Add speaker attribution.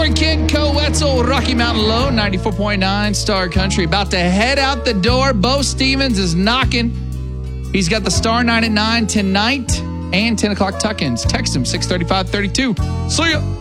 Speaker 1: Country Kid Co Wetzel, Rocky Mountain Low, 94.9 Star Country. About to head out the door. Bo Stevens is knocking. He's got the Star 9 at 9 tonight and 10 o'clock tuck-ins. Text him, 635-32. See ya.